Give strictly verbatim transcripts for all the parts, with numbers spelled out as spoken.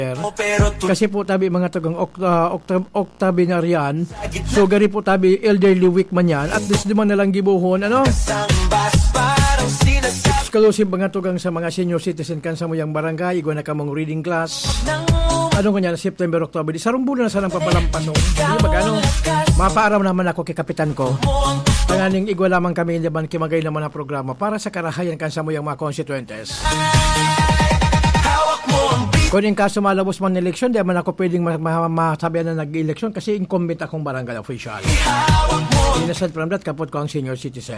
Kasi po tabi mga tagang okta, okta, octogenarian. So gari po tabi elderly week man yan. At least di man nalang gibuhon. Ano? Exclusive mga tugang sa mga senior citizen kan sa muyang barangay. Igwa na kamong reading class. Ano kanya na September, October. Di sarong bulan na sanang papalampas. No? Hindi magano. Mapaaram naman ako kay kapitan ko. Tanganing igwa lamang kami naman kimagay naman na programa para sa karahayan kan sa muyang mga constituentes. Kung yung kaso malabos man ng eleksyon, di man ako pwedeng masabihan na nag-eleksyon kasi incumbent akong barangay official. Innocent from that, kapot ko ang senior citizen.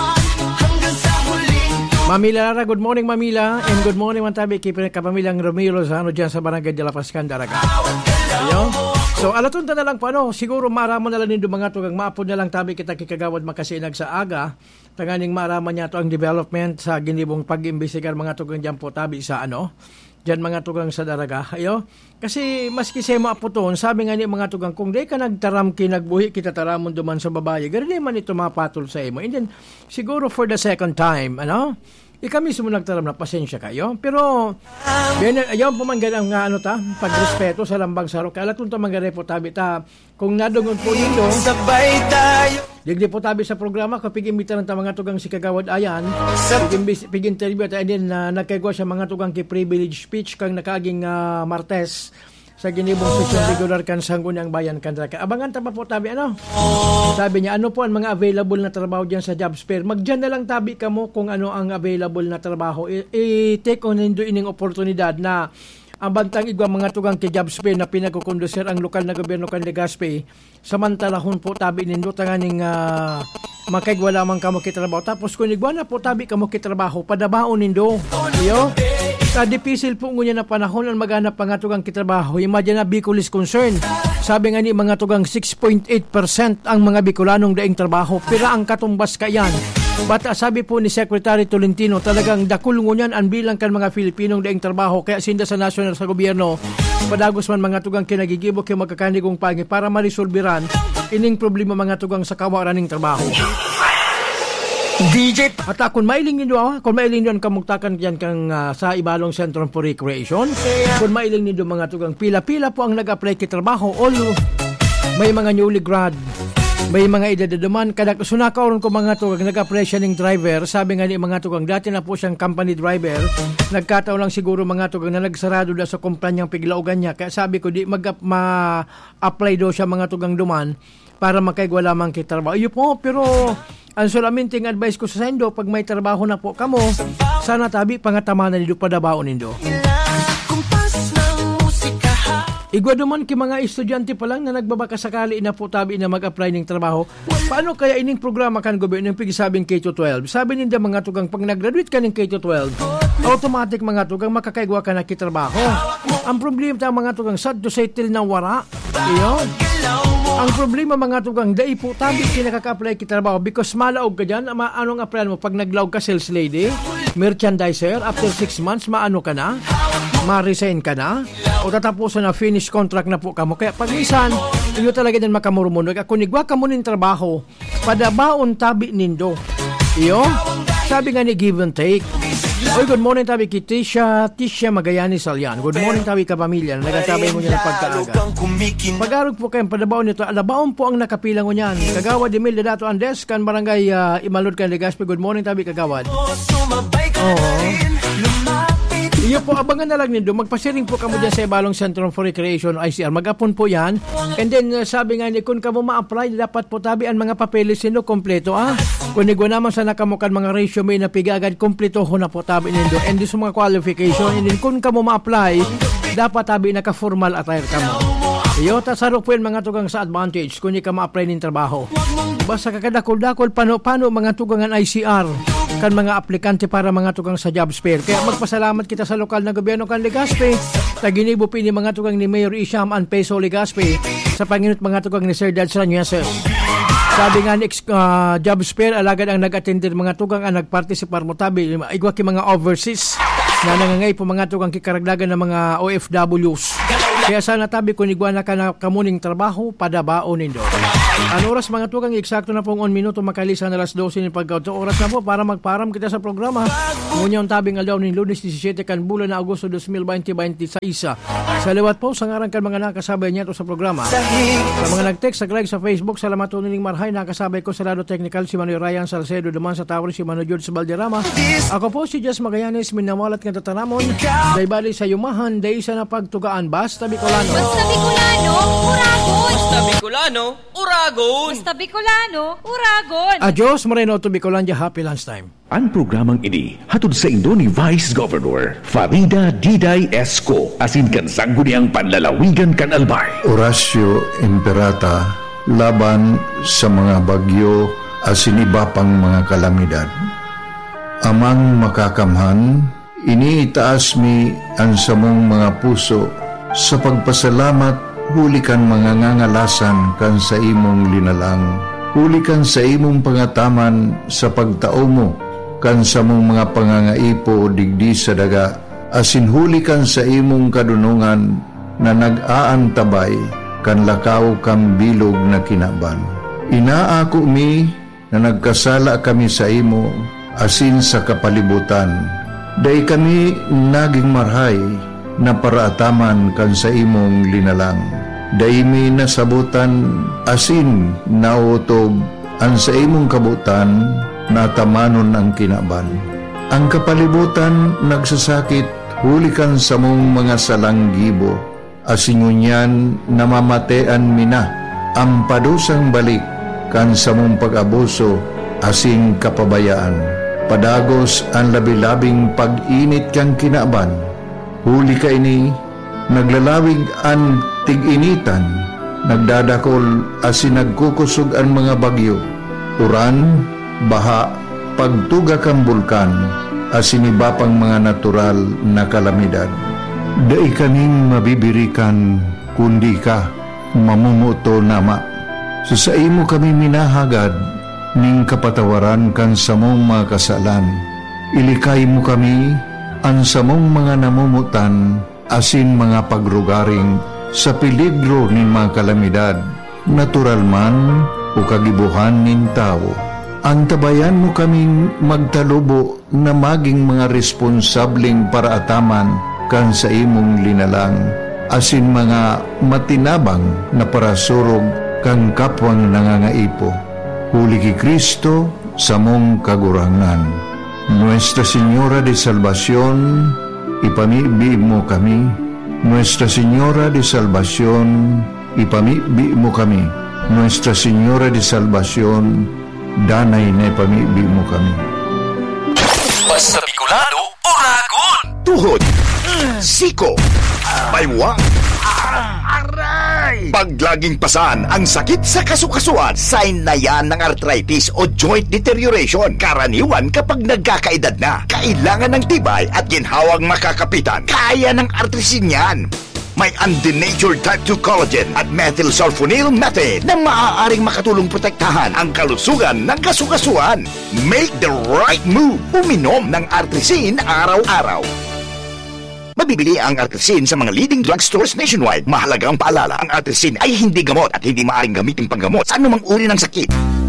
Mamila Lara, good morning Mamila. And good morning man tabi kay kapamilang Romero sa ano dyan sa barangay de la Pascan, Daraga. Ayun. So alaton ta na lang po ano, siguro maaraman na lang nindo mga tugang maapod na lang tabi kita kikagawad makasinag sa aga. Tanganing maaraman niya to ang development sa ginibong pag-imbestigar mga tugang dyan po tabi sa ano. Diyan mga tugang sa Daraga. Ayo. Kasi maski sa mga puton, sabi nga ni mga tugang, kung di ka nagtaram kinagbuhi, kita taramon duman sa babae, gano'n man ito mapatol sa imo. And then, siguro for the second time, ano, ika mismo nagtaram na pasensya kayo. Pero, yan, ayaw po man ganang nga, ano ta, pagrespeto sa lambang sarok. Kaya latong ta mga repo tabi ta, kung nadungon po dito, sabay tayo. Digdi po tabi sa programa, kapag imbitan ng mga tugang si Kagawad Ayan, pig interview at din na uh, nagkagawa siya mga tugang ki privilege speech kang nakaaging uh, Martes sa ginibong sesyon regular kan Sangguniang Bayan Kandraka. Abangan ta pa po tabi ano? Sabi niya, ano po ang mga available na trabaho diyan sa job fair? Magdiyan na lang tabi ka mo kung ano ang available na trabaho. I-take on nindo ining oportunidad na ang bantang igwa mga tugang kay job fair na pinagkukondusir ang lokal na gobyerno kan Legazpi. Samantalahon po tabi nindo tanganing uh, makaigwa lamang kamo kitrabaho. Tapos kung igwa na po tabi kamo kitrabaho, padabaon nindo. Iyo? Sa dipisil po ngunya na panahon ang maghanap pa nga tugang kitrabaho. Imagine na Bicol is concerned. Sabi nga ni mga tugang six point eight percent ang mga Bicolanong daing trabaho. Pira ang katumbas kayan. Bata sabi po ni Secretary Tolentino, talagang dakul ngunyan ang bilang kan mga Filipinong daing trabaho. Kaya sinda sa national sa gobyerno, padagos man mga tugang kinagigibok yung magkakanigong pagi para marisolbiran ining problema mga tugang sa kawaraning trabaho. D J at uh, kung mailing niyo ah, kung mailing niyo ang kamugtakan diyan kang uh, sa Ibalong Center for Recreation, kung mailing niyo mga tugang pila-pila po ang nag-apply kay trabaho, all may mga newly grad, may mga idadaman kada sunakaron ko mga tugang nag-apply siya ng driver. Sabi nga ni mga tugang dati na po siyang company driver, nagkataon lang siguro mga tugang na nagsarado daw sa kumpanyang piglaugan niya, kaya sabi ko di mag-apply daw siya mga tugang duman para makaigwa lamang kay trabaho. Iyo po, pero ang sulaminting advice ko sa sendo, pag may trabaho na po kamo, sana tabi pangatama na nido padabaon nindo. Igwa duman ki mga estudyante pa lang na nagbabakasakali na po tabi na mag-apply ng trabaho. Paano kaya ining programa kan gobyerno ng pigisabing K to twelve? Sabi ninda mga tugang, pag nag-graduate ka ng K to twelve, automatic mga tugang makakaigwa ka na kitrabaho. Ang problema ta mga tugang, sad to say till na wara. Iyon. Ang problema mga tugang, dai po tabi kinakaka-apply kitrabaho because malaog ka dyan. Ma- anong applyan mo? Pag naglaog ka sales lady, merchandiser, after six months, maano ka na? Ma-resign ka na? O tatapusan na finish contract na po ka mo. Kaya pag isan, iyo talaga din makamurumunog. Kung igwa ka mo ng trabaho, padabaon tabi nindo. Iyo? Sabi nga ni give and take. Oy, good morning tabi kay Tisha, Tisha Magayani Salyan. Good morning tabi ka pamilya. Nagatabay mo niya ng pagkaaga. Pag-arog po kayo, padabaon nito. Alabaon po ang nakapilang mo niyan. Kagawad Emil de Dato Andes, kan barangay uh, Imalod kan Legazpi. Good morning tabi kagawad. Oo. Iyo po, abangan na lang nindo. Magpasiring po kamo dyan sa Ibalong Center for Recreation, I C R. Mag-apon po yan. And then, uh, sabi nga ni, kung kamo ma-apply, dapat po tabi ang mga papeles nindo kompleto, ah. Kung igwa naman sa nakamukan mga resume na pigagad, kompleto ho na po tabi nindo. And then, sa mga qualification. And then, kung kamo ma-apply, dapat tabi naka-formal attire kamo. Iyo, tasarok po yan mga tugang sa advantage kung hindi ka ma-apply ng trabaho. Basta kakadakol-dakol, paano, paano mga tugang ang I C R kan mga aplikante para mga tugang sa job fair. Kaya magpasalamat kita sa lokal na gobyerno kan Legazpi. Taginibo pini mga tugang ni Mayor Isham and Peso Legazpi sa panginut mga tugang ni Sir Dad Sanyueses. Sabi nga ni uh, job fair, alagad ang nag-attend mga tugang ang nagpartisipar mo tabi. Igwa ki mga overseas na nangangay po mga tugang kikaragdagan ng mga O F Ws. Kaya sana tabi kung igwa na ka na kamuning trabaho, padabaon nindo. Ano oras mga tugang, eksakto na pong on minuto makalisan na alas dose ng pagkauto. Oras na po para magparam kita sa programa. Ngunyan tabing alaw ng Lunes seventeen kan bulan na Agosto twenty twenty-one sa isa. Sa liwat po, sa ngarang kan mga nakasabay niya ito sa programa. Sa mga nag-text, nag-like sa Facebook, salamat po niling Marhay, nakasabay ko sa Lado Technical, si Manoy Ryan Salcedo, Duman sa Tower, si Manoy George Valderrama. Ako po si Jess Magallanes, minawalat ng Tataramon, day bali sa Yumahan, day isa na pagtugaan, basta Bicolano. Basta Bicolano, Uragon. Basta Bicolano, Uragon. Basta Bicolano, Uragon. Adios, Moreno to Bicolandia, happy lunchtime. Ang programang ini hatod sa Indo ni Vice Governor Farida Diday Esco asin kan sangguniang panlalawigan kan Albay. Horacio Imperata laban sa mga bagyo asin iba pang mga kalamidad. Amang makakamhan, iniitaas mi ang samong mga puso sa pagpasalamat hulikan mga ngangalasan kan sa imong linalang. Hulikan sa imong pangataman sa pagtao mo kan sa mong mga pangangaipo digdi sa daga, asin hulikan sa imong kadunungan na nag-aantabay kan lakaw kang bilog na kinaban. Inaako mi na nagkasala kami sa imo asin sa kapalibutan. Day kami naging marhay na paraataman kan sa imong linalang. Day mi nasabutan asin nautob ang sa imong kabutan natamanon ang kinaban. Ang kapalibutan nagsasakit hulikan sa mong mga salanggibo asingunyan namamatean mina ang padusang balik kan sa mong pag-abuso asing kapabayaan. Padagos ang labi-labing pag-init kang kinaban. Huli ka ini naglalawig ang tig-initan, nagdadakol asin nagkukusog ang mga bagyo, uran, baha, pagtuga kang bulkan, asin iba pang mga natural na kalamidad. Dai kaning mabibirikan, kundi ka, mamumuto nama. So sa imo kami minahagad, ning kapatawaran kan samong mga kasalan. Ilikay mo kami, ang samong mga namumutan, asin mga pagrugaring, sa peligro nin mga kalamidad, natural man o kagibuhan nin tao. Antabayan mo kaming magtalubo na maging mga responsableng paraataman kan sa imong linalang, asin mga matinabang na parasurog kang kapwang nangangaipo. Huli ki Kristo sa mong kagurangan. Nuestra Señora de Salvación, ipamibi mo kami. Nuestra Señora de Salvación, ipamibi mo kami. Nuestra Señora de Salvación, danay na ipamibi mo kami. Basta Bicolano, Uragon! Tuhod, siko, baywa, aray! Paglaging pasan ang sakit sa kasukasuan, sign na yan ng arthritis o joint deterioration. Karaniwan kapag nagkakaedad na, kailangan ng tibay at ginhawang makakapitan. Kaya ng artrisin yan. May undenatured type two collagen at methylsulfonyl methane na maaaring makatulong protektahan ang kalusugan ng kasukasuan. Make the right move. Uminom ng artrisin araw-araw. Mabibili ang artrisin sa mga leading drugstores nationwide. Mahalagang paalala, ang artrisin ay hindi gamot at hindi maaaring gamitin panggamot sa anumang uri ng sakit.